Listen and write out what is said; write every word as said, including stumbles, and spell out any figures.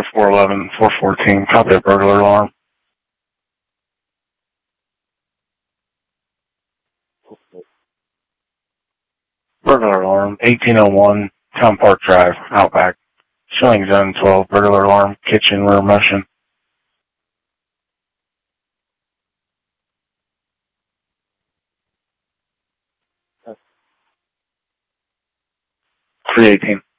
Tower four eleven, four fourteen, copy a burglar alarm. Burglar alarm, eighteen oh one, Town Park Drive, Outback. Showing zone twelve, burglar alarm, kitchen rear motion. three eighteen.